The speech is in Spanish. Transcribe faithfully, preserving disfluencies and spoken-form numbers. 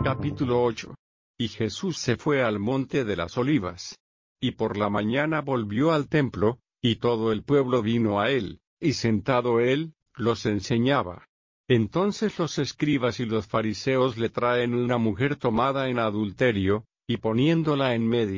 Capítulo ocho. Y Jesús se fue al monte de las Olivas. Y por la mañana volvió al templo, y todo el pueblo vino a él, y sentado él, los enseñaba. Entonces los escribas y los fariseos le traen una mujer tomada en adulterio, y poniéndola en medio,